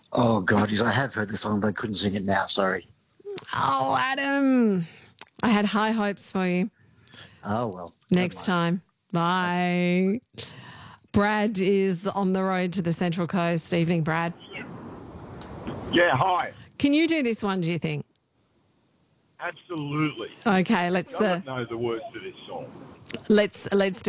Oh, God, yes, I have heard the song, but I couldn't sing it now, sorry. Oh, Adam, I had high hopes for you. Oh, well. Never Next mind. time. Bye. Brad is on the road to the Central Coast. Evening, Brad. Yeah, hi. Can you do this one, do you think? Absolutely. Okay, let's Doesn't know the words to this song. let's do